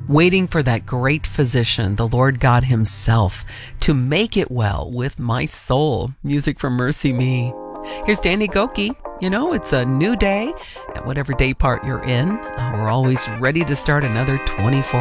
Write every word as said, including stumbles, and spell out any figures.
waiting for that great physician, the Lord God himself, to make it well with my soul. Music from Mercy Me. Here's Danny Gokey. You know, it's a new day. At whatever day part you're in, uh, we're always ready to start another twenty-four